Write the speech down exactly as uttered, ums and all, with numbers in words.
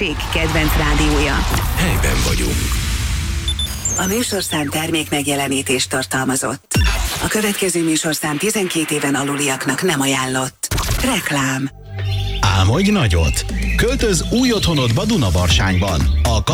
község kedvenc rádiója. Helyben vagyunk. A műsorszám termék megjelenítést tartalmazott. A következő műsorszám tizenkét éven aluliaknak nem ajánlott. Reklám. Álmodj nagyot! Költöz új otthonodba Dunavarsányban. A